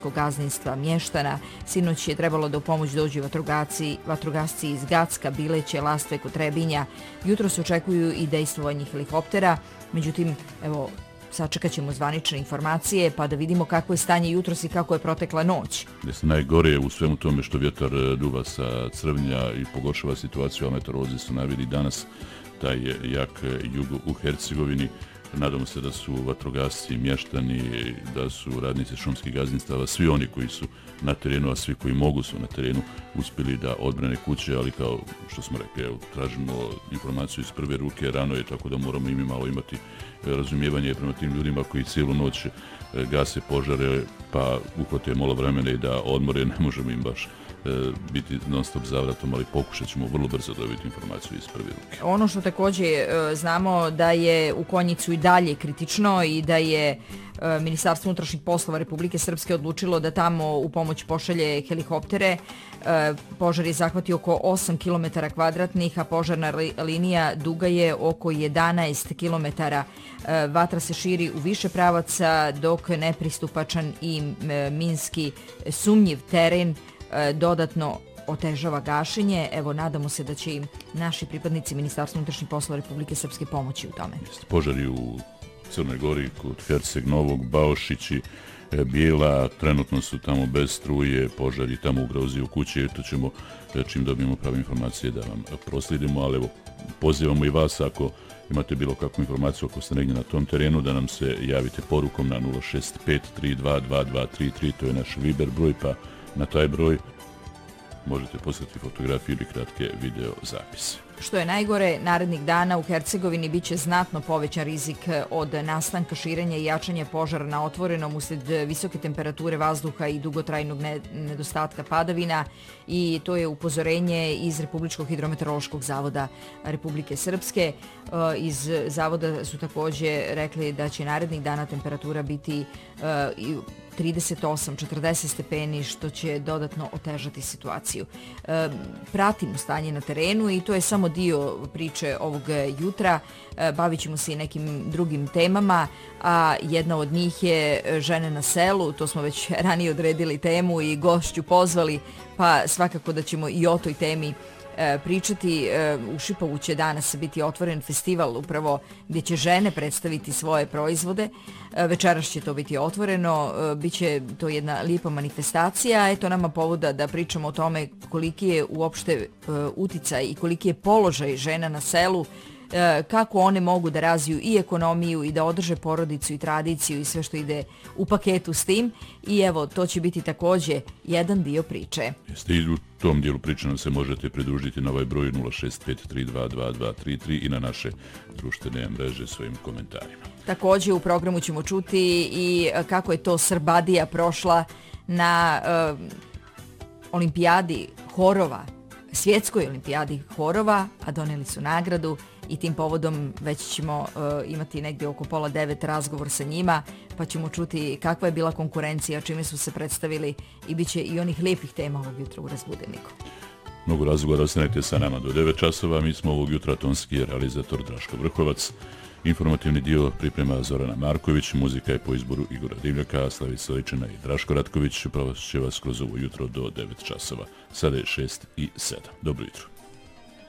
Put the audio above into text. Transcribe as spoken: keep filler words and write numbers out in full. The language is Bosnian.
gazdinstva Mještana. Sinoć je trebalo da u pomoć dođu vatrogasci, vatrogasci iz Gacka, Bileće, Lastve, kod Trebinja. Jutro se očekuju i dejstvovanje helikoptera. Međutim, evo, sačekat ćemo zvanične informacije pa da vidimo kako je stanje jutros i kako je protekla noć. Najgore je u svemu tome što vjetar duva sa Crvnja i pogoršava situaciju, a meteorolozi su naveli danas taj jak jug u Hercegovini. Nadamo se da su vatrogasci, mještani, da su radnici šumskih gazdinstava, svi oni koji su na terenu, a svi koji mogu su na terenu, uspjeli da odbrane kuće, ali kao što smo rekli, evo, tražimo informaciju iz prve ruke, rano je, tako da moramo i mi malo imati razumijevanje prema tim ljudima koji cijelu noć gase požare, pa uhvate malo vremena i da odmore, ne možemo im baš biti non stop zavratom, ali pokušat ćemo vrlo brzo dobiti informaciju iz prve ruke. Ono što također znamo da je u Konjicu i dalje kritično i da je Ministarstvo unutrašnjih poslova Republike Srpske odlučilo da tamo u pomoć pošalje helikoptere. Požar je zahvatio oko osam kilometara kvadratnih, a požarna linija duga je oko jedanaest kilometara. Vatra se širi u više pravaca, dok nepristupačan i minski sumnjiv teren dodatno otežava gašenje. Evo, nadamo se da će im naši pripadnici Ministarstva unutrašnjih poslova Republike Srpske pomoći u tome. Požari u Crnoj Gori, kod Herceg Novog, Baošići, Bijela, trenutno su tamo bez struje, požari tamo u Grozi u kući, to ćemo, čim dobijemo prave informacije, da vam proslijedimo, ali evo, pozivamo i vas ako imate bilo kakvu informaciju, ako ste negdje na tom terenu, da nam se javite porukom na nula šest pet tri dva dva dva tri tri, to je naš Viber broj, pa na taj broj možete poslati fotografiju ili kratke video zapise. Što je najgore, narednih dana u Hercegovini biće znatno povećan rizik od nastanka, širenja i jačanja požara na otvorenom usled visoke temperature vazduha i dugotrajnog nedostatka padavina, i to je upozorenje iz Republičkog hidrometeorološkog zavoda Republike Srpske. Iz zavoda su također rekli da će narednih dana temperatura biti trideset osam do četrdeset stepeni, što će dodatno otežati situaciju. E, pratimo stanje na terenu i to je samo dio priče ovog jutra. E, bavit ćemo se i nekim drugim temama, a jedna od njih je žene na selu. To smo već ranije odredili temu i gošću pozvali, pa svakako da ćemo i o toj temi pričati. U Šipovu će danas biti otvoren festival upravo gdje će žene predstaviti svoje proizvode. Večeras će to biti otvoreno, biće to jedna lijepa manifestacija. Eto nama povoda da pričamo o tome koliki je uopšte uticaj i koliki je položaj žena na selu, kako one mogu da razviju i ekonomiju i da održe porodicu i tradiciju i sve što ide u paketu s tim. I evo, to će biti također jedan dio priče. Jeste i u tom dijelu priče nam se možete pridružiti na ovaj broj nula šest pet tri dva dva dva tri tri i na naše društvene mreže svojim komentarima. Također u programu ćemo čuti i kako je to Srbadija prošla na uh, olimpijadi horova, svjetskoj olimpijadi horova, a doneli su nagradu. I tim povodom već ćemo uh, imati negdje oko pola devet razgovor sa njima, pa ćemo čuti kakva je bila konkurencija, čime su se predstavili, i bit će i onih lijepih tema ovog jutra u Razbudeniku. Mnogo razgovora, ostanete sa nama do devet časova. Mi smo ovog jutra tonski realizator Draško Vrhovac. Informativni dio priprema Zorana Marković, muzika je po izboru Igora Divljaka, Slavica Ličina i Draško Ratković. Pravo će vas kroz ovo jutro do devet časova. Sada je šest i sedam. Dobro jutro.